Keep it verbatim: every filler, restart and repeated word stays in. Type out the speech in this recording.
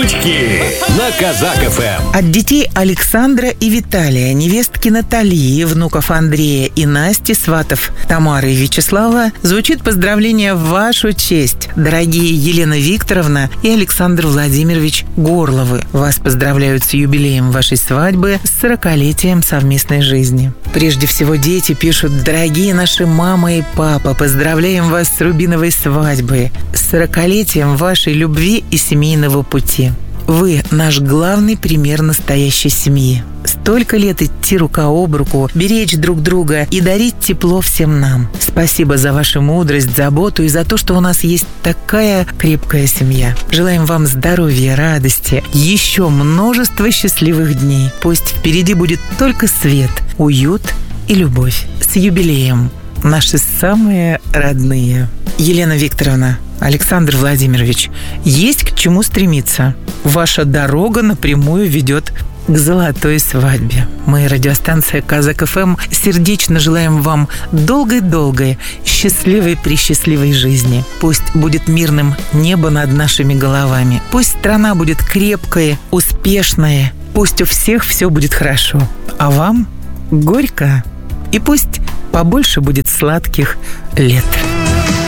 Шутки на Казак эф эм. От детей Александра и Виталия, невестки Натальи, внуков Андрея и Насти, сватов Тамары и Вячеслава звучит поздравление в вашу честь, дорогие Елена Викторовна и Александр Владимирович Горловы. Вас поздравляют с юбилеем вашей свадьбы, с сорокалетием совместной жизни. Прежде всего дети пишут: дорогие наши мама и папа, поздравляем вас с рубиновой свадьбой, с сорокалетием вашей любви и семейного пути. Вы наш главный пример настоящей семьи. Столько лет идти рука об руку, беречь друг друга и дарить тепло всем нам. Спасибо за вашу мудрость, заботу и за то, что у нас есть такая крепкая семья. Желаем вам здоровья, радости, еще множество счастливых дней. Пусть впереди будет только свет, уют и любовь. С юбилеем, наши самые родные. Елена Викторовна, Александр Владимирович, есть к чему стремиться. Ваша дорога напрямую ведет к золотой свадьбе. Мы, радиостанция Казак эф эм, сердечно желаем вам долгой-долгой, счастливой-пресчастливой жизни. Пусть будет мирным небо над нашими головами. Пусть страна будет крепкой, успешной. Пусть у всех все будет хорошо. А вам горько. И пусть побольше будет сладких лет.